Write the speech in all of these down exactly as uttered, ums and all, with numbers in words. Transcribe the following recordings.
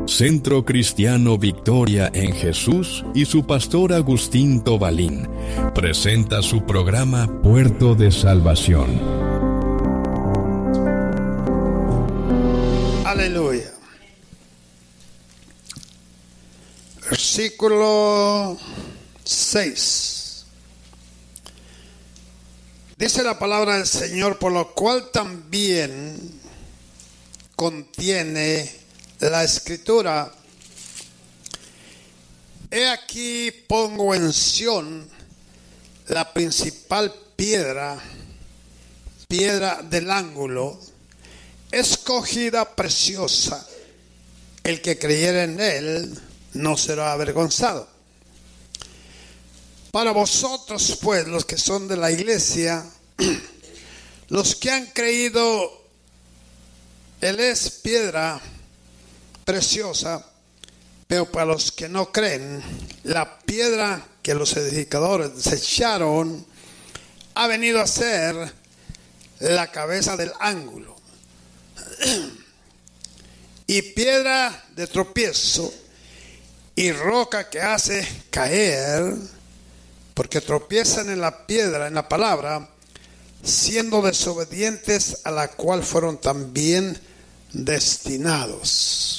Centro Cristiano Victoria en Jesús y su pastor Agustín Tobalín presenta su programa Puerto de Salvación. Aleluya. Versículo seis. Dice la palabra del Señor, por lo cual también contiene la Escritura: he aquí pongo en Sión la principal piedra, piedra del ángulo, escogida, preciosa. El que creyere en él no será avergonzado. Para vosotros, pues, los que son de la iglesia, los que han creído, él es piedra preciosa, pero para los que no creen, la piedra que los edificadores desecharon ha venido a ser la cabeza del ángulo y piedra de tropiezo y roca que hace caer, porque tropiezan en la piedra, en la palabra, siendo desobedientes, a la cual fueron también destinados.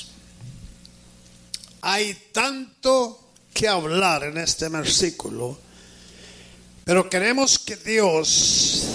Hay tanto que hablar en este versículo, pero queremos que Dios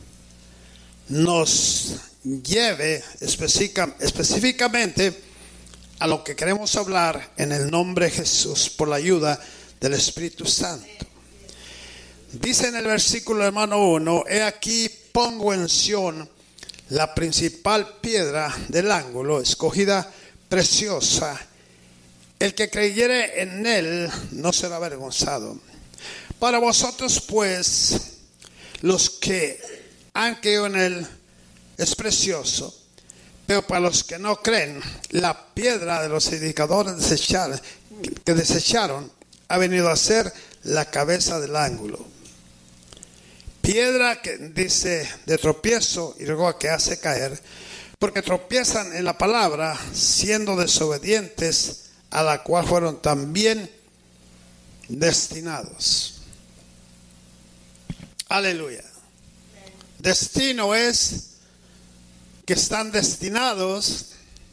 nos lleve específica, específicamente a lo que queremos hablar en el nombre de Jesús, por la ayuda del Espíritu Santo. Dice en el versículo, hermano uno: he aquí pongo en Sión la principal piedra del ángulo, escogida, preciosa. El que creyere en él no será avergonzado. Para vosotros, pues, los que han creído en él es precioso, pero para los que no creen, la piedra de los edificadores desecharon, que desecharon ha venido a ser la cabeza del ángulo. Piedra que dice de tropiezo y luego que hace caer, porque tropiezan en la palabra, siendo desobedientes, a la cual fueron también destinados. Aleluya. Destino es que están destinados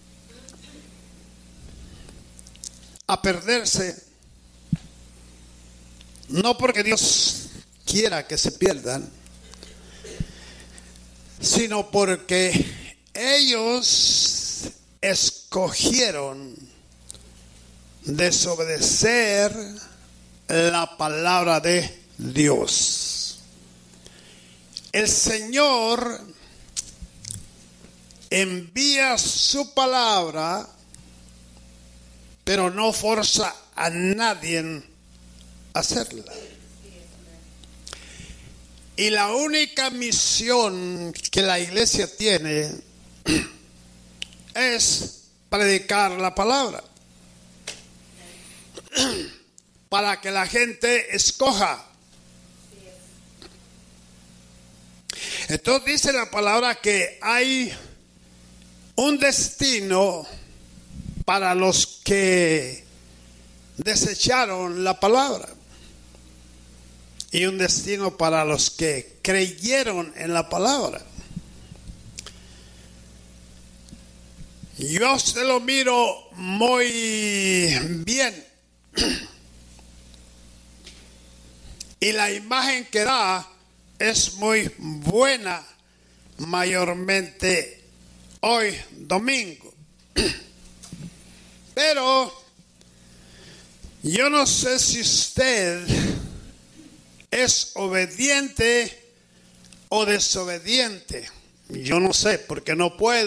a perderse, no porque Dios quiera que se pierdan, sino porque ellos escogieron desobedecer la palabra de Dios. El Señor envía su palabra, pero no forza a nadie a hacerla. Y la única misión que la iglesia tiene es predicar la palabra, para que la gente escoja. Entonces dice la palabra que hay un destino para los que desecharon la palabra y un destino para los que creyeron en la palabra. Yo se lo miro muy bien. Y la imagen que da es muy buena, mayormente hoy domingo. Pero yo no sé si usted es obediente o desobediente. Yo no sé, porque no puedo